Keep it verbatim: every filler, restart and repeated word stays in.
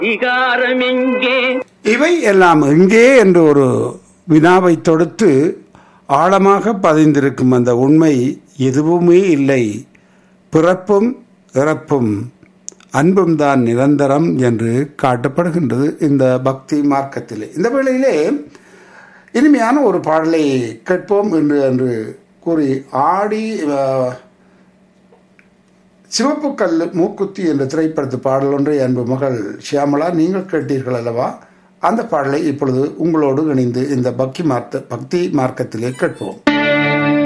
இவை எல்லாம் எங்கே என்று ஒரு வினாவை தொடுத்து ஆழமாக பதிந்திருக்கும் அந்த உண்மை எதுவுமே இல்லை, பிறப்பும் இறப்பும் அன்பும் தான் நிரந்தரம் என்று காட்டப்படுகின்றது இந்த பக்தி மார்க்கத்திலே. இந்த வேளையிலே இனிமையான ஒரு பாடலை கேட்போம் என்று என்று கூறி ஆடி சிவப்பு கல் மூக்குத்தி என்ற திரைப்படத்து பாடல் ஒன்றை அன்பு மகள் ஷியாமலா நீங்கள் கேட்டீர்கள் அல்லவா? அந்த பாடலை இப்பொழுது உங்களோடு இணைந்து இந்த பக்தி மார்க்க பக்தி மார்க்கத்திலே கேட்போம்.